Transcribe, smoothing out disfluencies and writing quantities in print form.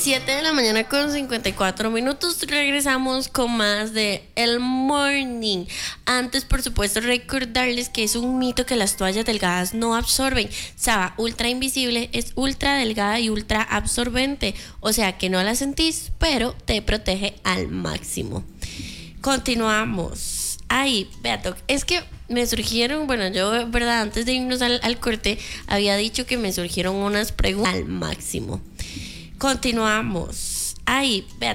7 de la mañana con 54 minutos. Regresamos con más de El Morning. Antes, por supuesto, recordarles que es un mito que las toallas delgadas no absorben. Saba Ultra Invisible es ultra delgada y ultra absorbente. O sea que no la sentís, pero te protege al máximo. Continuamos. Ay, Beato, es que me surgieron, bueno, yo, verdad, antes de irnos al corte, había dicho que me surgieron unas preguntas al máximo. Continuamos. Ay, Beato.